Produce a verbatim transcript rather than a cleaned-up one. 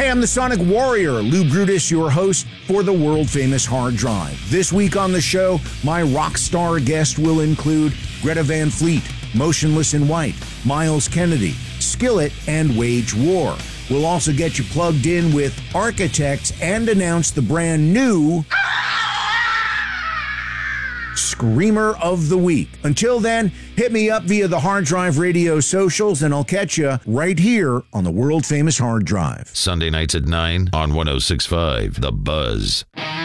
Hey, I'm the Sonic Warrior, Lou Brutus, your host for the world-famous Hard Drive. This week on the show, my rock star guest will include Greta Van Fleet, Motionless in White, Miles Kennedy, Skillet, and Wage War. We'll also get you plugged in with Architects and announce the brand new Screamer of the Week. Until then, hit me up via the Hard Drive Radio socials, and I'll catch you right here on the world-famous Hard Drive. Sunday nights at nine on one oh six point five The Buzz.